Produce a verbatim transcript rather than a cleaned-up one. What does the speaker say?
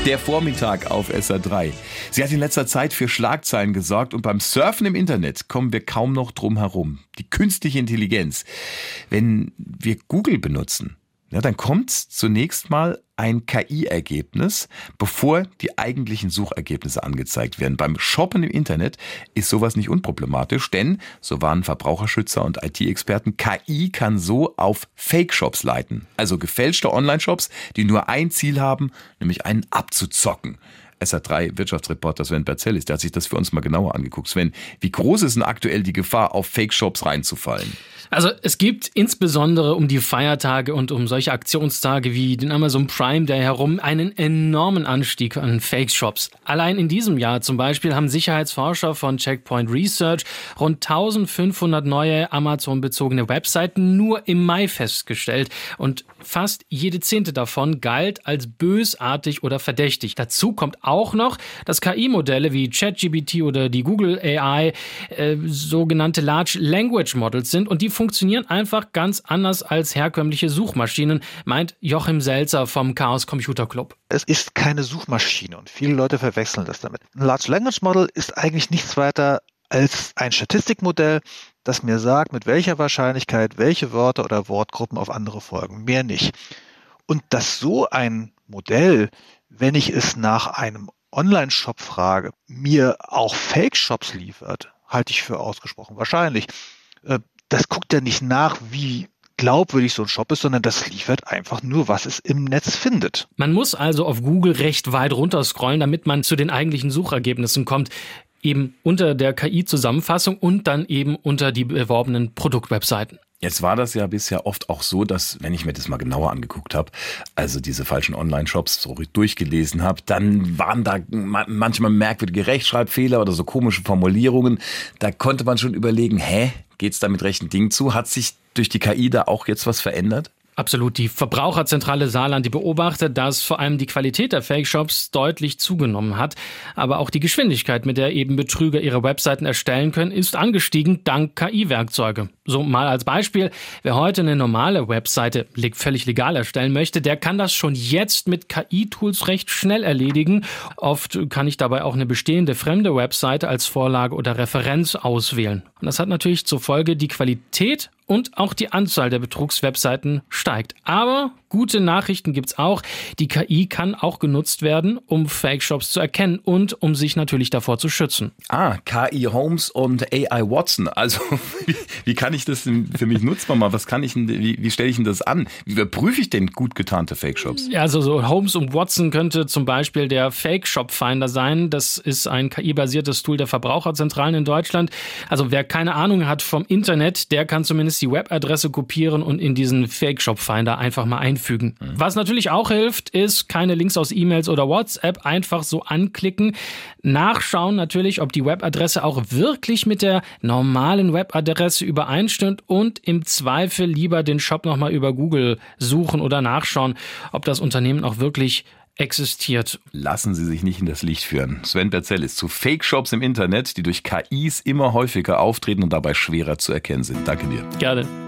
Der Vormittag auf S R drei. Sie hat in letzter Zeit für Schlagzeilen gesorgt und beim Surfen im Internet kommen wir kaum noch drum herum. Die künstliche Intelligenz. Wenn wir Google benutzen, ja, dann kommt zunächst mal ein K I-Ergebnis, bevor die eigentlichen Suchergebnisse angezeigt werden. Beim Shoppen im Internet ist sowas nicht unproblematisch, denn, so warnen Verbraucherschützer und I T-Experten, K I kann so auf Fake-Shops leiten. Also gefälschte Online-Shops, die nur ein Ziel haben, nämlich einen abzuzocken. S R drei Wirtschaftsreporter Sven Berzellis, der hat sich das für uns mal genauer angeguckt. Sven, wie groß ist denn aktuell die Gefahr, auf Fake-Shops reinzufallen? Also es gibt insbesondere um die Feiertage und um solche Aktionstage wie den Amazon Prime Day herum einen enormen Anstieg an Fake-Shops. Allein in diesem Jahr zum Beispiel haben Sicherheitsforscher von Checkpoint Research rund eintausendfünfhundert neue Amazon-bezogene Webseiten nur im Mai festgestellt. Und fast jede zehnte davon galt als bösartig oder verdächtig. Dazu kommt auch noch, dass K I-Modelle wie ChatGPT oder die Google A I äh, sogenannte Large Language Models sind und die funktionieren einfach ganz anders als herkömmliche Suchmaschinen, meint Joachim Selzer vom Chaos Computer Club. Es ist keine Suchmaschine und viele Leute verwechseln das damit. Ein Large Language Model ist eigentlich nichts weiter als ein Statistikmodell, das mir sagt, mit welcher Wahrscheinlichkeit welche Wörter oder Wortgruppen auf andere folgen. Mehr nicht. Und dass so ein Modell, wenn ich es nach einem Online-Shop frage, mir auch Fake-Shops liefert, halte ich für ausgesprochen wahrscheinlich. Das guckt ja nicht nach, wie glaubwürdig so ein Shop ist, sondern das liefert einfach nur, was es im Netz findet. Man muss also auf Google recht weit runter scrollen, damit man zu den eigentlichen Suchergebnissen kommt. Eben unter der K I-Zusammenfassung und dann eben unter die beworbenen Produktwebseiten. Jetzt war das ja bisher oft auch so, dass, wenn ich mir das mal genauer angeguckt habe, also diese falschen Online-Shops so durchgelesen habe, dann waren da manchmal merkwürdige Rechtschreibfehler oder so komische Formulierungen. Da konnte man schon überlegen, hä, geht's da mit rechten Dingen zu? Hat sich durch die K I da auch jetzt was verändert? Absolut. Die Verbraucherzentrale Saarland, die beobachtet, dass vor allem die Qualität der Fake-Shops deutlich zugenommen hat. Aber auch die Geschwindigkeit, mit der eben Betrüger ihre Webseiten erstellen können, ist angestiegen dank K I-Werkzeuge. So mal als Beispiel, wer heute eine normale Webseite völlig legal erstellen möchte, der kann das schon jetzt mit K I-Tools recht schnell erledigen. Oft kann ich dabei auch eine bestehende fremde Webseite als Vorlage oder Referenz auswählen. Und das hat natürlich zur Folge, die Qualität und auch die Anzahl der Betrugswebseiten steigt. Aber gute Nachrichten gibt's auch. Die K I kann auch genutzt werden, um Fake-Shops zu erkennen und um sich natürlich davor zu schützen. Ah, K I Holmes und A I Watson. Also wie, wie kann ich das denn für mich nutzbar machen? Was kann ich denn, wie, wie stelle ich denn das an? Wie überprüfe ich denn gut getarnte Fake-Shops? Ja, also so Holmes und Watson könnte zum Beispiel der Fake-Shop-Finder sein. Das ist ein K I-basiertes Tool der Verbraucherzentralen in Deutschland. Also wer keine Ahnung hat vom Internet, der kann zumindest die Webadresse kopieren und in diesen Fake-Shop-Finder einfach mal einfügen. Mhm. Was natürlich auch hilft, ist keine Links aus E-Mails oder WhatsApp einfach so anklicken. Nachschauen natürlich, ob die Webadresse auch wirklich mit der normalen Webadresse übereinstimmt und im Zweifel lieber den Shop nochmal über Google suchen oder nachschauen, ob das Unternehmen auch wirklich existiert. Lassen Sie sich nicht in das Licht führen. Sven Berzellis zu Fake-Shops im Internet, die durch K Is immer häufiger auftreten und dabei schwerer zu erkennen sind. Danke dir. Gerne.